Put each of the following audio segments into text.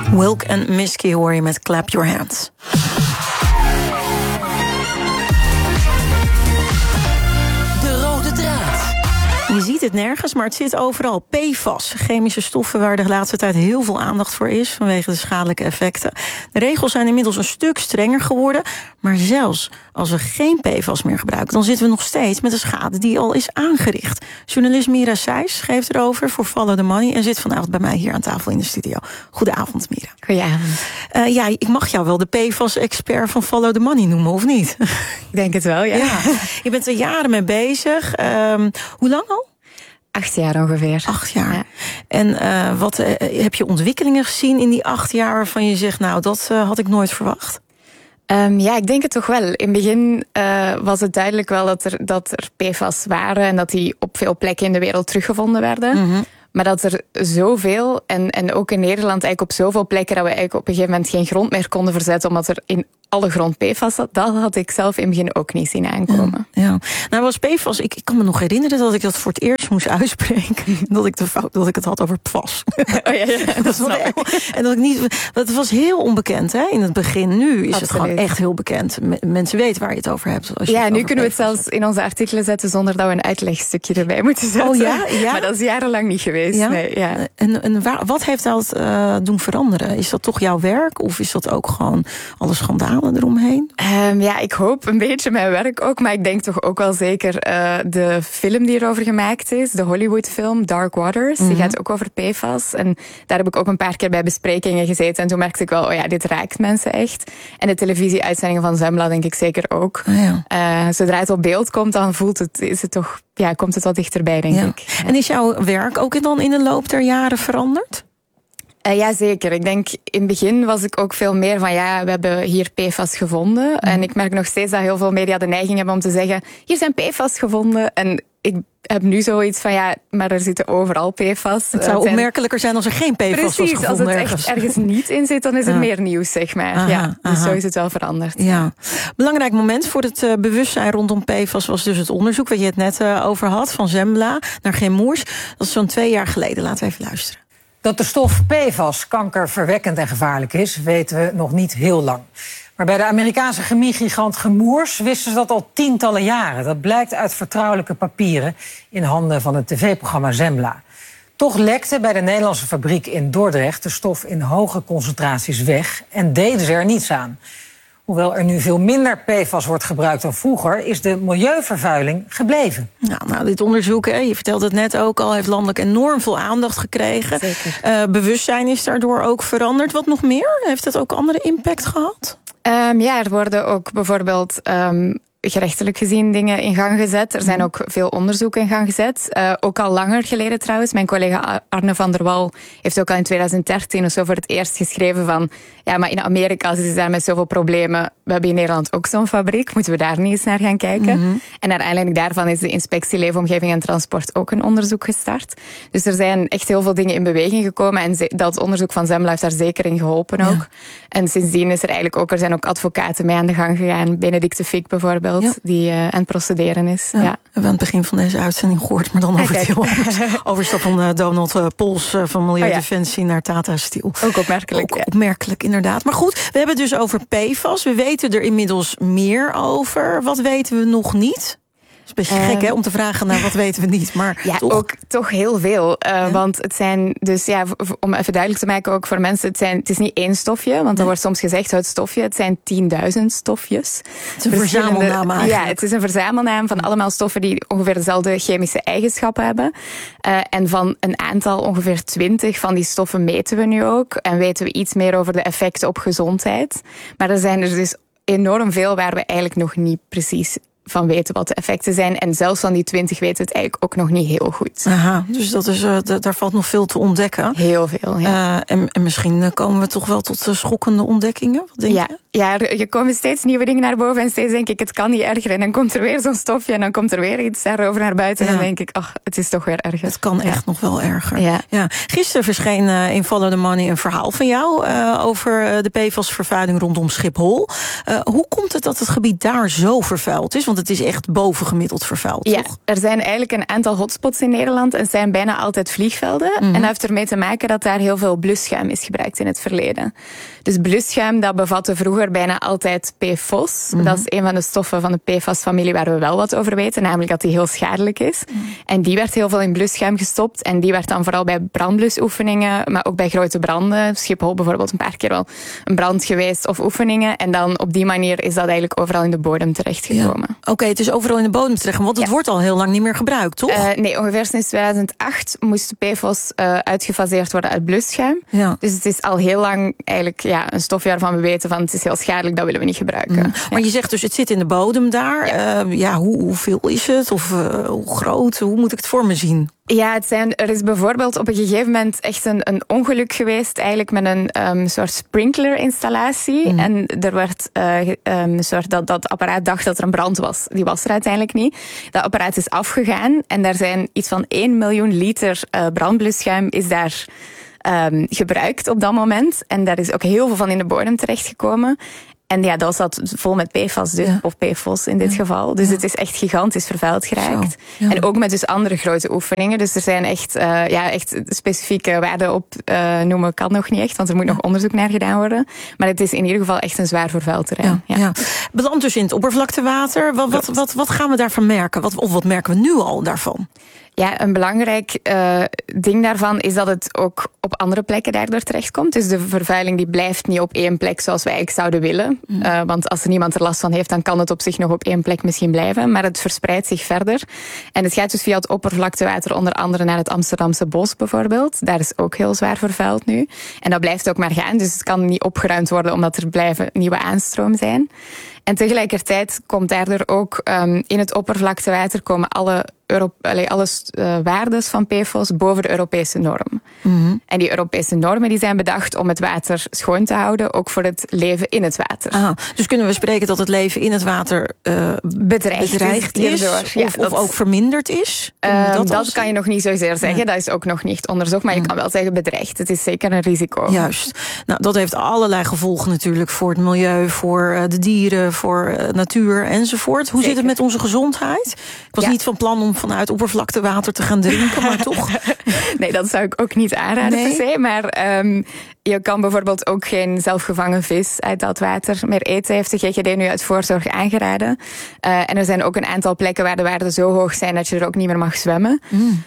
Wilk en Misky hoor je met Clap Your Hands. De rode draad. Je ziet het nergens, maar het zit overal. PFAS, chemische stoffen waar de laatste tijd heel veel aandacht voor is vanwege de schadelijke effecten. De regels zijn inmiddels een stuk strenger geworden, maar zelfs als we geen PFAS meer gebruiken, dan zitten we nog steeds met de schade die al is aangericht. Journalist Mira Sijs schreef erover voor Follow the Money en zit vanavond bij mij hier aan tafel in de studio. Goedenavond, Mira. Goedenavond. Ja, ik mag jou wel de PFAS-expert van Follow the Money noemen, of niet? Ik denk het wel, ja. Je bent er jaren mee bezig. Hoe lang al? 8 jaar ongeveer. 8 jaar. Ja. En wat heb je ontwikkelingen gezien in die 8 jaar waarvan je zegt, nou, dat had ik nooit verwacht? Ja, ik denk het toch wel. In het begin was het duidelijk wel dat er PFAS waren en dat die op veel plekken in de wereld teruggevonden werden. Mm-hmm. Maar dat er zoveel, en ook in Nederland eigenlijk op zoveel plekken, dat we eigenlijk op een gegeven moment geen grond meer konden verzetten, omdat er in alle grond PFAS zat, dat had ik zelf in het begin ook niet zien aankomen. Ja. Nou, was PFAS, ik kan me nog herinneren dat ik dat voor het eerst moest uitspreken. Dat ik het had over PFAS. Oh ja. En dat ik niet. Dat was heel onbekend, hè? In het begin. Nu is het gewoon echt heel bekend. Mensen weten waar je het over hebt. Ja, nu kunnen we het zelfs in onze artikelen zetten zonder dat we een uitlegstukje erbij moeten zetten. Oh ja? Maar dat is jarenlang niet geweest. Ja? Nee, ja. En wat heeft dat doen veranderen? Is dat toch jouw werk? Of is dat ook gewoon alle schandalen eromheen? Ja, ik hoop een beetje mijn werk ook. Maar ik denk toch ook wel zeker de film die erover gemaakt is. De Hollywood-film Dark Waters. Die gaat ook over PFAS. En daar heb ik ook een paar keer bij besprekingen gezeten. En toen merkte ik wel, oh ja, dit raakt mensen echt. En de televisieuitzendingen van Zembla denk ik zeker ook. Zodra het op beeld komt, dan komt het wat dichterbij, denk ik. Ja. En is jouw werk ook dan in de loop der jaren veranderd? Ja, zeker. Ik denk, in het begin was ik ook veel meer van, ja, we hebben hier PFAS gevonden. En ik merk nog steeds dat heel veel media de neiging hebben om te zeggen, hier zijn PFAS gevonden. En ik heb nu zoiets van, ja, maar er zitten overal PFAS. Het zou opmerkelijker zijn als er geen PFAS was gevonden. Precies, als het echt ergens niet in zit, dan is het meer nieuws, zeg maar. Dus zo is het wel veranderd. Ja. Belangrijk moment voor het bewustzijn rondom PFAS was dus het onderzoek, waar je het net over had, van Zembla naar Chemours. Dat is zo'n 2 jaar geleden. Laten we even luisteren. Dat de stof PFAS kankerverwekkend en gevaarlijk is, weten we nog niet heel lang. Maar bij de Amerikaanse chemiegigant Chemours wisten ze dat al tientallen jaren. Dat blijkt uit vertrouwelijke papieren in handen van het tv-programma Zembla. Toch lekte bij de Nederlandse fabriek in Dordrecht de stof in hoge concentraties weg en deden ze er niets aan. Hoewel er nu veel minder PFAS wordt gebruikt dan vroeger, is de milieuvervuiling gebleven. Nou, dit onderzoek, je vertelt het net ook al, heeft landelijk enorm veel aandacht gekregen. Bewustzijn is daardoor ook veranderd. Wat nog meer? Heeft het ook andere impact gehad? Ja, er worden ook bijvoorbeeld gerechtelijk gezien dingen in gang gezet. Er zijn ook veel onderzoeken in gang gezet. Ook al langer geleden trouwens. Mijn collega Arne van der Wal heeft ook al in 2013 of zo voor het eerst geschreven van, ja, maar in Amerika zitten ze daar met zoveel problemen. We hebben in Nederland ook zo'n fabriek. Moeten we daar niet eens naar gaan kijken? Mm-hmm. En naar aanleiding daarvan is de Inspectie Leefomgeving en Transport ook een onderzoek gestart. Dus er zijn echt heel veel dingen in beweging gekomen. En dat onderzoek van Zembla heeft daar zeker in geholpen ook. En sindsdien is er zijn ook advocaten mee aan de gang gegaan. Benedicte Fick bijvoorbeeld. Die aan het procederen is. Ja. We hebben aan het begin van deze uitzending gehoord, maar dan over het heel anders. Overstap van Donald Pols van Milieudefensie naar Tata Steel. Ook opmerkelijk. Ook opmerkelijk, inderdaad. Maar goed, we hebben het dus over PFAS. We weten er inmiddels meer over. Wat weten we nog niet? Het is een beetje gek, hè, om te vragen naar wat weten we niet. Maar ja, ook toch heel veel. Want het zijn dus, ja, om even duidelijk te maken ook voor mensen, het is niet één stofje, want er wordt soms gezegd het stofje. Het zijn 10.000 stofjes. Het is een verzamelnaam eigenlijk. Ja, het is een verzamelnaam van allemaal stoffen die ongeveer dezelfde chemische eigenschappen hebben. En van een aantal, ongeveer 20 van die stoffen meten we nu ook. En weten we iets meer over de effecten op gezondheid. Maar er zijn er dus enorm veel waar we eigenlijk nog niet precies van weten wat de effecten zijn. En zelfs van die 20 weten het eigenlijk ook nog niet heel goed. Aha, dus dat is, daar valt nog veel te ontdekken. Heel veel, ja. En misschien komen we toch wel tot schokkende ontdekkingen? Wat denk je? Ja, er komen steeds nieuwe dingen naar boven. En steeds denk ik, het kan niet erger. En dan komt er weer zo'n stofje. En dan komt er weer iets daarover naar buiten. En dan denk ik, ach, het is toch weer erger. Het kan echt nog wel erger. Ja. Gisteren verscheen in Follow the Money een verhaal van jou over de PFAS-vervuiling rondom Schiphol. Hoe komt het dat het gebied daar zo vervuild is? Want Want het is echt bovengemiddeld vervuild, toch? Er zijn eigenlijk een aantal hotspots in Nederland en het zijn bijna altijd vliegvelden. En dat heeft ermee te maken dat daar heel veel blusschuim is gebruikt in het verleden. Dus blusschuim, dat bevatte vroeger bijna altijd PFOS. Dat is een van de stoffen van de PFAS-familie waar we wel wat over weten, namelijk dat die heel schadelijk is. En die werd heel veel in blusschuim gestopt en die werd dan vooral bij brandblusoefeningen, maar ook bij grote branden. Schiphol bijvoorbeeld een paar keer wel een brand geweest of oefeningen. En dan op die manier is dat eigenlijk overal in de bodem terechtgekomen. Ja. Oké, het is overal in de bodem terecht, want het wordt al heel lang niet meer gebruikt, toch? Nee, ongeveer sinds 2008 moest PFOS uitgefaseerd worden uit blusschuim. Ja. Dus het is al heel lang eigenlijk een stofje waarvan we weten van het is heel schadelijk, dat willen we niet gebruiken. Maar je zegt dus het zit in de bodem daar. Hoeveel is het? Of hoe groot? Hoe moet ik het voor me zien? Ja, er is bijvoorbeeld op een gegeven moment echt een ongeluk geweest, eigenlijk met een soort sprinklerinstallatie. En er werd dat apparaat dacht dat er een brand was. Die was er uiteindelijk niet. Dat apparaat is afgegaan en daar zijn iets van 1 miljoen liter brandblusschuim is daar gebruikt op dat moment. En daar is ook heel veel van in de bodem terechtgekomen. En ja, dat zat vol met PFAS dus, of PFOS in dit geval. Dus het is echt gigantisch vervuild geraakt. Ja. En ook met dus andere grote oefeningen. Dus er zijn echt specifieke waarden op noemen kan nog niet echt, want er moet nog onderzoek naar gedaan worden. Maar het is in ieder geval echt een zwaar vervuild terrein. Ja. Belandt dus in het oppervlaktewater. Wat gaan we daarvan merken? Wat merken we nu al daarvan? Ja, een belangrijk ding daarvan is dat het ook op andere plekken daardoor terechtkomt. Dus de vervuiling die blijft niet op één plek zoals wij eigenlijk zouden willen. Want als er niemand er last van heeft, dan kan het op zich nog op één plek misschien blijven. Maar het verspreidt zich verder. En het gaat dus via het oppervlaktewater onder andere naar het Amsterdamse bos bijvoorbeeld. Daar is ook heel zwaar vervuild nu. En dat blijft ook maar gaan. Dus het kan niet opgeruimd worden omdat er blijven nieuwe aanstroom zijn. En tegelijkertijd komt daardoor ook in het oppervlaktewater komen alle waardes van PFOS boven de Europese norm. En die Europese normen die zijn bedacht om het water schoon te houden, ook voor het leven in het water. Dus kunnen we spreken dat het leven in het water bedreigd is? Of ook verminderd is? Dat kan je nog niet zozeer zeggen. Dat is ook nog niet onderzocht. Maar je kan wel zeggen bedreigd. Het is zeker een risico. Juist. Nou, dat heeft allerlei gevolgen natuurlijk voor het milieu, voor de dieren, voor natuur enzovoort. Hoe zit het met onze gezondheid? Ik was niet van plan om vanuit oppervlaktewater te gaan drinken, maar toch? Nee, dat zou ik ook niet aanraden per se. Maar je kan bijvoorbeeld ook geen zelfgevangen vis uit dat water meer eten, heeft de GGD nu uit voorzorg aangeraden. En er zijn ook een aantal plekken waar de waarden zo hoog zijn dat je er ook niet meer mag zwemmen.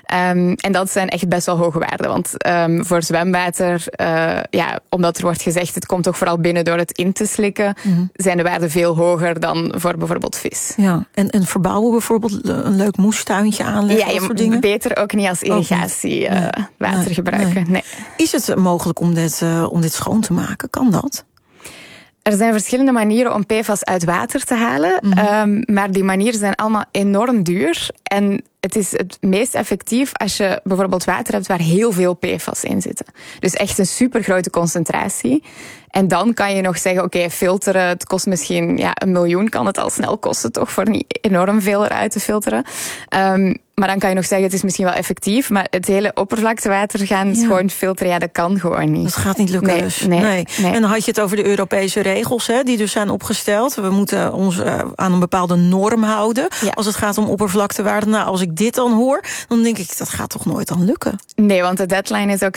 En dat zijn echt best wel hoge waarden. Want voor zwemwater, omdat er wordt gezegd het komt toch vooral binnen door het in te slikken, zijn de waarden veel hoger dan voor bijvoorbeeld vis. Ja, en verbouwen bijvoorbeeld een leuk moestuintje aanleggen? Ja, je moet beter ook niet als irrigatie water gebruiken. Nee. Is het mogelijk om dit schoon te maken? Kan dat? Er zijn verschillende manieren om PFAS uit water te halen. Maar die manieren zijn allemaal enorm duur. En het is het meest effectief als je bijvoorbeeld water hebt waar heel veel PFAS in zitten. Dus echt een supergrote concentratie. En dan kan je nog zeggen, oké, filteren, het kost misschien 1 miljoen, kan het al snel kosten toch, voor niet enorm veel eruit te filteren. Maar dan kan je nog zeggen, het is misschien wel effectief, maar het hele oppervlaktewater gaan schoon filteren, dat kan gewoon niet. Dat gaat niet lukken Nee. En dan had je het over de Europese regels, die dus zijn opgesteld. We moeten ons aan een bepaalde norm houden als het gaat om oppervlaktewater. Nou, als ik dit dan hoor, dan denk ik, dat gaat toch nooit dan lukken? Nee, want de deadline is ook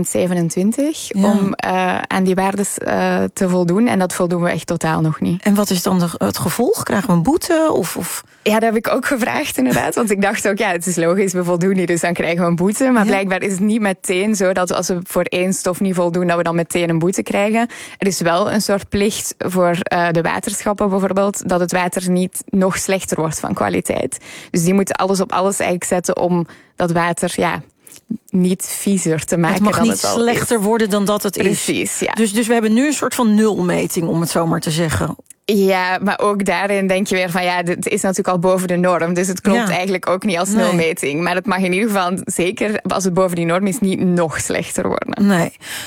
2027 om aan die waarden te voldoen. En dat voldoen we echt totaal nog niet. En wat is dan het gevolg? Krijgen we een boete? Of? Ja, dat heb ik ook gevraagd inderdaad. Want ik dacht ook, het is logisch, we voldoen niet, dus dan krijgen we een boete. Maar blijkbaar is het niet meteen zo dat als we voor één stof niet voldoen, dat we dan meteen een boete krijgen. Er is wel een soort plicht voor de waterschappen bijvoorbeeld, dat het water niet nog slechter wordt van kwaliteit. Dus die moeten alles op alles eigenlijk zetten om dat water, niet viezer te maken. Het mag niet slechter worden dan dat het is. Precies, ja. Dus we hebben nu een soort van nulmeting, om het zo maar te zeggen. Ja, maar ook daarin denk je weer van het is natuurlijk al boven de norm. Dus het klopt eigenlijk ook niet als nulmeting. Maar het mag in ieder geval, zeker als het boven die norm is, niet nog slechter worden. Nee.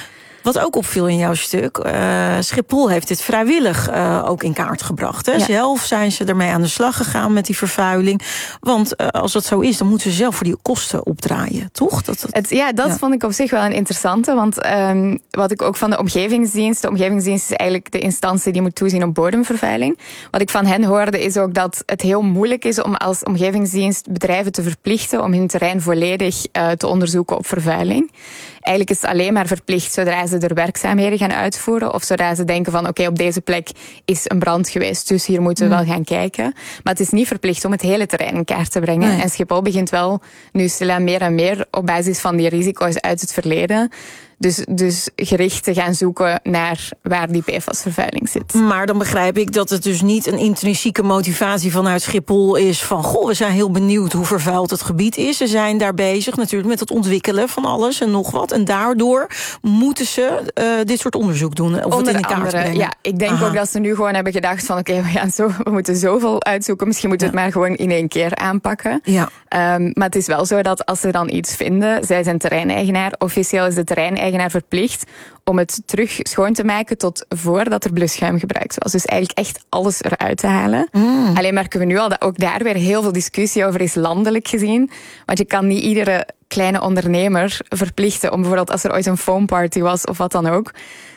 Wat ook opviel in jouw stuk, Schiphol heeft dit vrijwillig ook in kaart gebracht. Hè? Ja. Zelf zijn ze ermee aan de slag gegaan met die vervuiling. Want als dat zo is, dan moeten ze zelf voor die kosten opdraaien, toch? Dat vond ik op zich wel een interessante. Want wat ik ook van de Omgevingsdienst is eigenlijk de instantie die moet toezien op bodemvervuiling. Wat ik van hen hoorde is ook dat het heel moeilijk is om als Omgevingsdienst bedrijven te verplichten om hun terrein volledig te onderzoeken op vervuiling. Eigenlijk is het alleen maar verplicht zodra ze er werkzaamheden gaan uitvoeren of zodra ze denken van oké, op deze plek is een brand geweest, dus hier moeten we wel gaan kijken. Maar het is niet verplicht om het hele terrein in kaart te brengen. Nee. En Schiphol begint wel nu stilaan meer en meer op basis van die risico's uit het verleden dus gericht te gaan zoeken naar waar die PFAS-vervuiling zit. Maar dan begrijp ik dat het dus niet een intrinsieke motivatie vanuit Schiphol is van we zijn heel benieuwd hoe vervuild het gebied is. Ze zijn daar bezig natuurlijk met het ontwikkelen van alles en nog wat. En daardoor moeten ze dit soort onderzoek doen. Of het in de kaart brengen. Ja, ik denk ook dat ze nu gewoon hebben gedacht van we moeten zoveel uitzoeken. Misschien moeten we het maar gewoon in één keer aanpakken. Ja. Maar het is wel zo dat als ze dan iets vinden, zij zijn terreineigenaar. Officieel is de terreineigenaar verplicht om het terug schoon te maken tot voordat er blusschuim gebruikt was. Dus eigenlijk echt alles eruit te halen. Alleen merken we nu al dat ook daar weer heel veel discussie over is landelijk gezien. Want je kan niet iedere kleine ondernemer verplichten om bijvoorbeeld als er ooit een foamparty was of wat dan ook,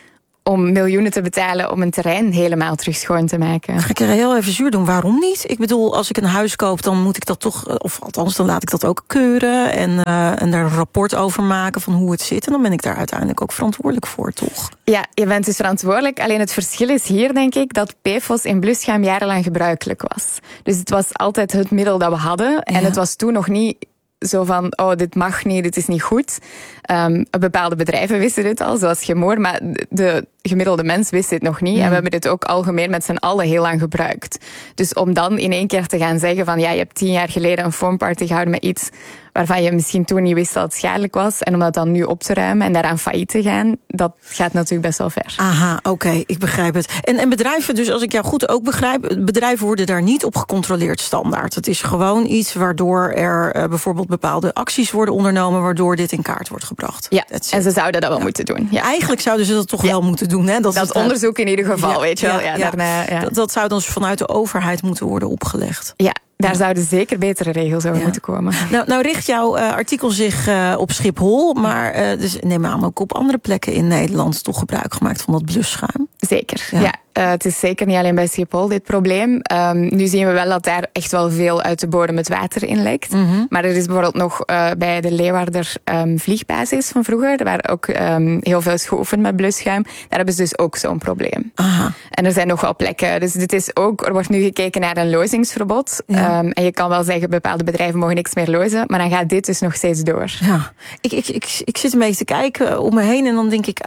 om miljoenen te betalen om een terrein helemaal terug schoon te maken. Ga ik er heel even zuur doen. Waarom niet? Ik bedoel, als ik een huis koop, dan moet ik dat toch, of althans, dan laat ik dat ook keuren en daar een rapport over maken van hoe het zit. En dan ben ik daar uiteindelijk ook verantwoordelijk voor, toch? Ja, je bent dus verantwoordelijk. Alleen het verschil is hier, denk ik, dat PFOS in blusschuim jarenlang gebruikelijk was. Dus het was altijd het middel dat we hadden. En het was toen nog niet zo van, dit mag niet, dit is niet goed. Bepaalde bedrijven wisten dit al, zoals Chemour, maar de gemiddelde mens wist dit nog niet. En we hebben dit ook algemeen met z'n allen heel lang gebruikt. Dus om dan in één keer te gaan zeggen van, je hebt 10 jaar geleden een foamparty gehouden met iets waarvan je misschien toen niet wist dat het schadelijk was, en om dat dan nu op te ruimen en daaraan failliet te gaan, dat gaat natuurlijk best wel ver. Aha, oké, ik begrijp het. En bedrijven, dus als ik jou goed ook begrijp, bedrijven worden daar niet op gecontroleerd standaard. Het is gewoon iets waardoor er bijvoorbeeld bepaalde acties worden ondernomen, waardoor dit in kaart wordt gebracht. Ja, en ze zouden dat wel moeten doen. Ja. Eigenlijk zouden ze dat toch wel moeten doen. Hè? Dat onderzoek in ieder geval, weet je wel. Daarna. Dat zou dan dus vanuit de overheid moeten worden opgelegd. Ja. Daar zouden zeker betere regels over moeten komen. Nou richt jouw artikel zich op Schiphol, maar dus neem aan ook op andere plekken in Nederland toch gebruik gemaakt van dat blusschuim. Zeker, ja. Het is zeker niet alleen bij Schiphol dit probleem. Nu zien we wel dat daar echt wel veel uit de bodem het water in lekt. Maar er is bijvoorbeeld nog bij de Leeuwarder vliegbasis van vroeger, waar ook heel veel is geoefend met blusschuim. Daar hebben ze dus ook zo'n probleem. Aha. En er zijn nog wel plekken. Dus dit is ook, er wordt nu gekeken naar een lozingsverbod. Ja. En je kan wel zeggen, bepaalde bedrijven mogen niks meer lozen, maar dan gaat dit dus nog steeds door. Ja. Ik zit een beetje te kijken om me heen en dan denk ik,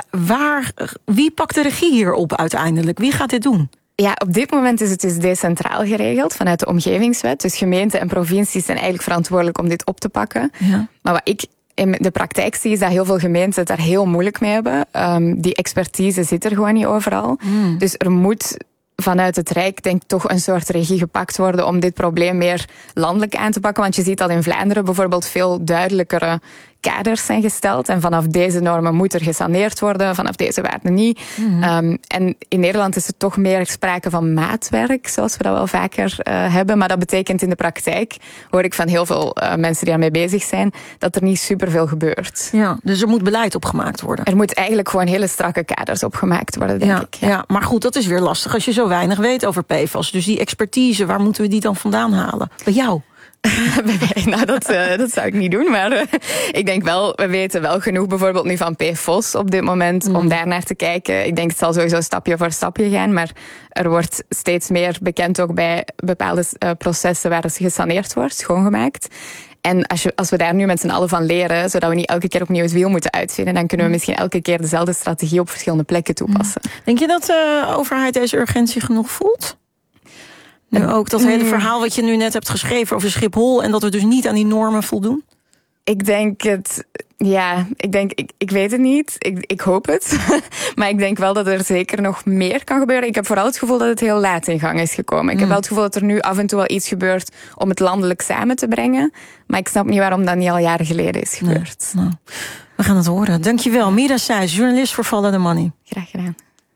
wie pakt de regie hierop uiteindelijk? Wie gaat dit doen? Ja, op dit moment is het dus decentraal geregeld vanuit de Omgevingswet. Dus gemeenten en provincies zijn eigenlijk verantwoordelijk om dit op te pakken. Ja. Maar wat ik in de praktijk zie, is dat heel veel gemeenten het daar heel moeilijk mee hebben. Die expertise zit er gewoon niet overal. Dus er moet vanuit het Rijk denk ik toch een soort regie gepakt worden om dit probleem meer landelijk aan te pakken. Want je ziet dat in Vlaanderen bijvoorbeeld veel duidelijkere kaders zijn gesteld. En vanaf deze normen moet er gesaneerd worden, vanaf deze waarden niet. En in Nederland is er toch meer sprake van maatwerk, zoals we dat wel vaker hebben. Maar dat betekent in de praktijk, hoor ik van heel veel mensen die daarmee bezig zijn, dat er niet superveel gebeurt. Ja, dus er moet beleid opgemaakt worden. Er moet eigenlijk gewoon hele strakke kaders opgemaakt worden, denk ik. Ja, maar goed, dat is weer lastig als je zo weinig weet over PFAS. Dus die expertise, waar moeten we die dan vandaan halen? Bij jou? Nou, dat zou ik niet doen, maar ik denk wel, we weten wel genoeg bijvoorbeeld nu van PFOS op dit moment om daar naar te kijken. Ik denk het zal sowieso stapje voor stapje gaan, maar er wordt steeds meer bekend ook bij bepaalde processen waar het gesaneerd wordt, schoongemaakt. En als we daar nu met z'n allen van leren, zodat we niet elke keer opnieuw het wiel moeten uitvinden, dan kunnen we misschien elke keer dezelfde strategie op verschillende plekken toepassen. Denk je dat de overheid deze urgentie genoeg voelt? Nu ook dat hele verhaal wat je nu net hebt geschreven over Schiphol en dat we dus niet aan die normen voldoen? Ik denk het, ik weet het niet. Ik hoop het. Maar ik denk wel dat er zeker nog meer kan gebeuren. Ik heb vooral het gevoel dat het heel laat in gang is gekomen. Ik heb wel het gevoel dat er nu af en toe wel iets gebeurt om het landelijk samen te brengen. Maar ik snap niet waarom dat niet al jaren geleden is gebeurd. Nee. We gaan het horen. Dankjewel, Mira Sijs, journalist voor Follow the Money. Graag gedaan.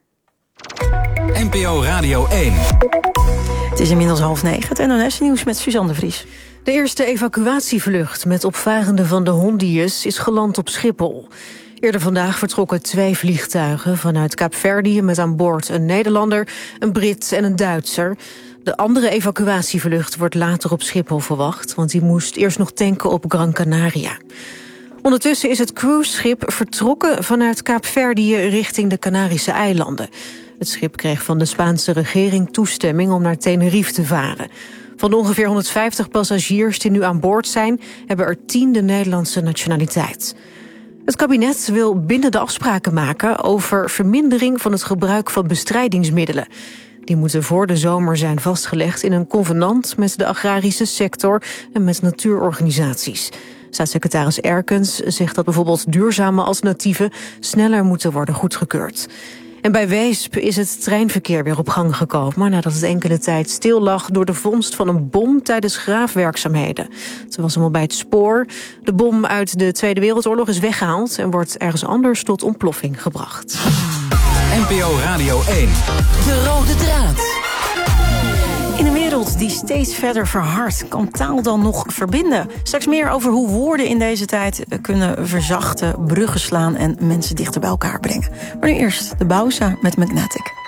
NPO Radio 1. Het is inmiddels 8:30, het NOS-nieuws met Suzanne de Vries. De eerste evacuatievlucht met opvarenden van de Hondius is geland op Schiphol. Eerder vandaag vertrokken 2 vliegtuigen vanuit Kaapverdië met aan boord een Nederlander, een Brit en een Duitser. De andere evacuatievlucht wordt later op Schiphol verwacht, want die moest eerst nog tanken op Gran Canaria. Ondertussen is het cruiseschip vertrokken vanuit Kaapverdië richting de Canarische eilanden. Het schip kreeg van de Spaanse regering toestemming om naar Tenerife te varen. Van de ongeveer 150 passagiers die nu aan boord zijn, hebben er 10 de Nederlandse nationaliteit. Het kabinet wil bindende afspraken maken over vermindering van het gebruik van bestrijdingsmiddelen. Die moeten voor de zomer zijn vastgelegd in een convenant met de agrarische sector en met natuurorganisaties. Staatssecretaris Erkens zegt dat bijvoorbeeld duurzame alternatieven sneller moeten worden goedgekeurd. En bij Weesp is het treinverkeer weer op gang gekomen, nadat het enkele tijd stil lag door de vondst van een bom tijdens graafwerkzaamheden. Het was allemaal bij het spoor. De bom uit de Tweede Wereldoorlog is weggehaald en wordt ergens anders tot ontploffing gebracht. NPO Radio 1. De rode draad. In een wereld die steeds verder verhardt, kan taal dan nog verbinden? Straks meer over hoe woorden in deze tijd kunnen verzachten, bruggen slaan en mensen dichter bij elkaar brengen. Maar nu eerst de Bausa met Magnetic.